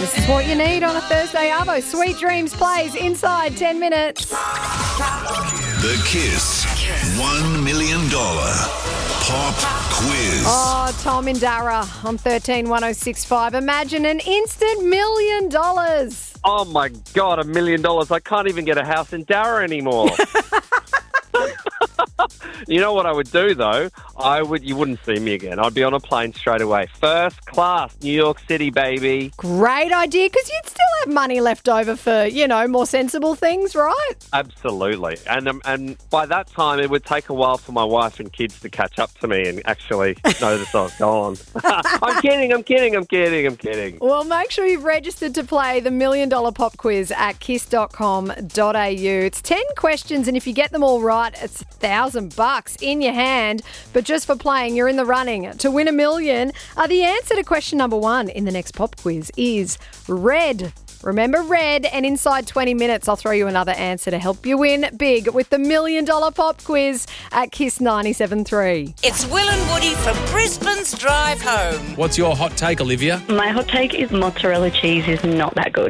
This is what you need on a Thursday arvo. Sweet Dreams plays inside 10 minutes. The Kiss $1 million pop quiz. Oh, Tom in Darra on 131065. Imagine an instant $1 million. Oh, my God, $1 million. I can't even get a house in Darra anymore. You know what I would do, though? You wouldn't see me again. I'd be on a plane straight away. First class, New York City, baby. Great idea, because you'd still have money left over for, more sensible things, right? Absolutely. And by that time, it would take a while for my wife and kids to catch up to me and actually notice I was gone. I'm kidding. Well, make sure you've registered to play the $1 million pop quiz at kiss.com.au. It's 10 questions, and if you get them all right, it's $1,000 in your hand. But just for playing, you're in the running to win $1 million. The answer to question number 1 in the next pop quiz is red. Remember red, and inside 20 minutes, I'll throw you another answer to help you win big with the $1 million pop quiz at Kiss 97.3. It's Will and Woody from Brisbane's Drive Home. What's your hot take, Olivia? My hot take is mozzarella cheese is not that good.